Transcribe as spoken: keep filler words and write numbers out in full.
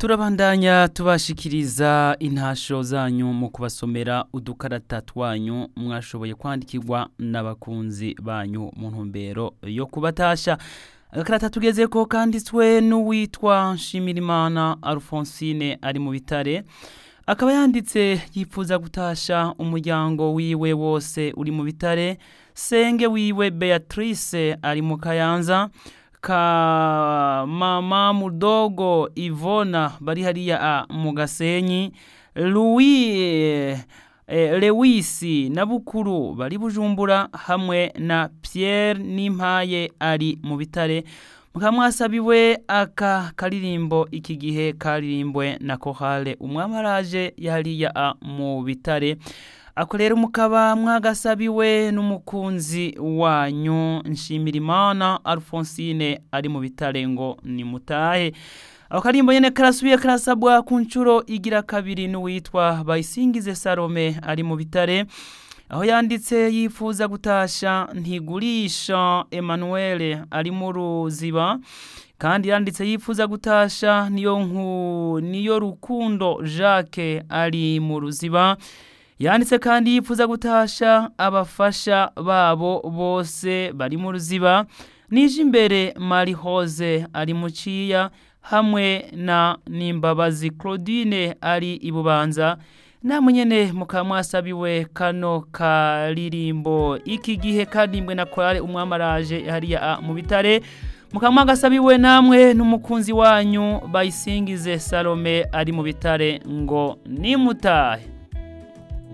Turabandanya tubashikiriza intasho zanyu mu kubasomera udukarata twanyu mwashoboye kwandikirwa n'abakunzi banyu mu ntumbero yo kubatasha. Agakarata tugezeko kanditswe n'uwitwa Nshimirimana Alphonsine ari mu Bitare, akaba yanditse yifuza gutasha umuryango wiwe wose uri mu Bitare, senge wiwe Beatrice ari mu Kayanza, ka mama mudogo Ivona bari hariya mu Gasenyi, Louis eh, Lewisi na Bukuru bari Bujumbura, hamwe na Pierre Nimpaye ari mu Bitare. Mukamwasabiwe aka karirimbo iki gihe karirimbwe na Chorale Umwamaraje yariya mu Bitare. Ako rero mukaba mwagasabiwe n'umukunzi wanyu Nshimirimana Alphonsine ari mu Bitare ngo ni mutahe. Ako karimbo nyene karasubiye karasabwa ku ncuro igira kabiri n'uwitwa Bayisingize Salome ari mu Bitare, aho yanditse yifuza gutasha Ntigurisha Emmanuel ari mu Ruziba, kandi yanditse yifuza gutasha niyo nku niyo Rukundo Jacques ari mu Ruziba. Yanditse kandi yifuza gutasha abafasha babo bose bari mu Ruziba, nije imbere Marie Rose ari mu Ciya, hamwe na Nimbabazi Claudine ari ibubanza. Namwe nyene mukamwasabiwe kano karirimbo iki gihe kadimbwe na Chorale Umwamaraje hariya mu Bitare. Mukamwagasabiwe namwe n'umukunzi wanyu Bayisingize Salome ari mu Bitare ngo ni mutahe.